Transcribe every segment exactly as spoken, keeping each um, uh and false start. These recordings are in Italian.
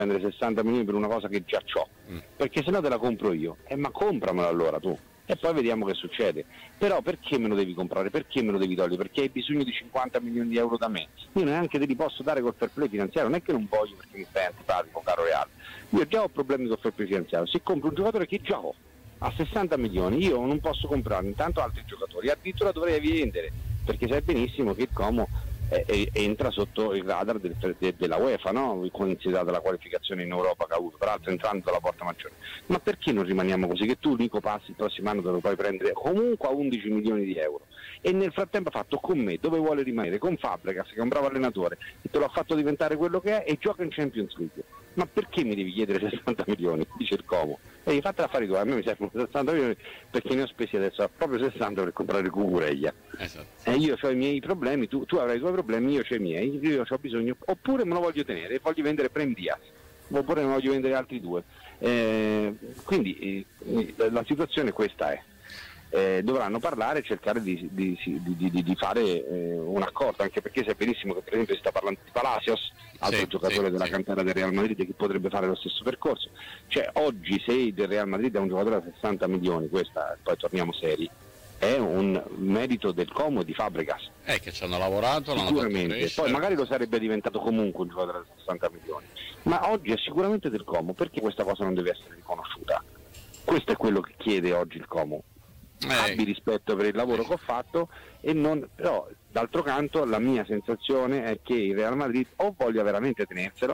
spendere sessanta milioni per una cosa che già c'ho, mm. perché se no te la compro io, eh, ma compramela allora tu e poi vediamo che succede. Però perché me lo devi comprare? Perché me lo devi togliere? Perché hai bisogno di cinquanta milioni di euro da me? Io neanche te li posso dare col fair play finanziario, non è che non voglio perché mi stai antipatico, caro Real. Io già ho problemi col fair play finanziario, se compro un giocatore che già ho a sessanta milioni, io non posso comprare intanto altri giocatori, addirittura dovrei vendere, perché sai benissimo che il Como eh, entra sotto il radar del, de, della UEFA, no? Considerata la qualificazione in Europa che ha avuto, peraltro entrando dalla porta maggiore. Ma perché non rimaniamo così? Che tu Nico passi il prossimo anno dove puoi prendere comunque a undici milioni di euro e nel frattempo ha fatto con me dove vuole rimanere, con Fabregas che è un bravo allenatore e te l'ha fatto diventare quello che è e gioca in Champions League. Ma perché mi devi chiedere sessanta milioni? Dice il Como. E gli fate affari tu, a me mi servono sessanta milioni perché ne ho spesi adesso proprio sessanta per comprare il Cucurella. Esatto. E io ho i miei problemi, tu, tu avrai i tuoi problemi, io ho i miei, io ho bisogno, oppure me lo voglio tenere e voglio vendere Prem Diaz, oppure ne voglio vendere altri due. Eh, quindi eh, la situazione questa è. Eh, dovranno parlare e cercare di, di, di, di, di fare eh, un accordo, anche perché sai benissimo che per esempio si sta parlando di Palacios, altro sì, giocatore sì, della sì. cantera del Real Madrid che potrebbe fare lo stesso percorso. Cioè oggi se il Real Madrid è un giocatore da sessanta milioni, questa poi torniamo seri, è un merito del Como e di Fabregas. Eh, che ci hanno lavorato, sicuramente, poi magari lo sarebbe diventato comunque un giocatore da sessanta milioni, ma oggi è sicuramente del Como, perché questa cosa non deve essere riconosciuta? Questo è quello che chiede oggi il Como. Eh. Abbi rispetto per il lavoro che ho fatto e non, però d'altro canto la mia sensazione è che il Real Madrid o voglia veramente tenerselo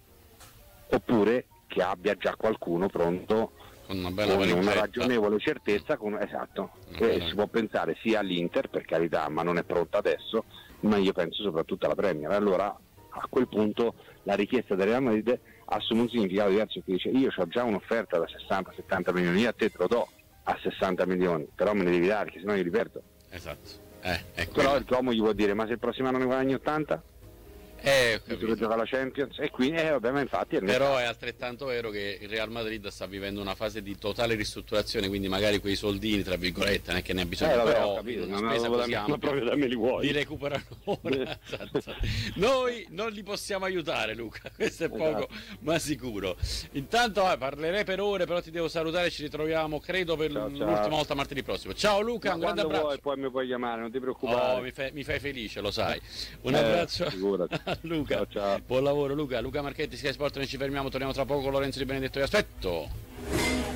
oppure che abbia già qualcuno pronto con una, bella con una ragionevole certezza con, esatto, che si può pensare sia all'Inter, per carità, ma non è pronta adesso, ma io penso soprattutto alla Premier. Allora a quel punto la richiesta del Real Madrid assume un significato diverso, che dice io ho già un'offerta da sessanta settanta milioni, io a te te lo do a sessanta milioni, però me ne devi dare, che sennò io li perdo. Esatto. Eh, è però il Como gli può dire, ma se il prossimo anno ne guadagni ottanta? Eh, che gioca la Champions e quindi eh, vabbè, ma infatti è però è altrettanto vero che il Real Madrid sta vivendo una fase di totale ristrutturazione, quindi magari quei soldini tra virgolette non è che ne ha bisogno, eh, vabbè, però ho capito, una non spesa così da, ampia, ma proprio da me li vuoi, li recuperano ora. Noi non li possiamo aiutare, Luca, questo è poco, esatto, ma sicuro. Intanto eh, parlerei per ore, però ti devo salutare, ci ritroviamo credo per ciao, l'ultima ciao. volta martedì prossimo. Ciao Luca, ma un grande abbraccio. Vuoi, poi mi puoi chiamare, non ti preoccupare. Oh, mi, fai, mi fai felice, lo sai. Un eh, abbraccio a Luca. Ciao, ciao. Buon lavoro Luca, Luca Marchetti, Sky Sport, noi ci fermiamo, torniamo tra poco con Lorenzo Di Benedetto, vi aspetto.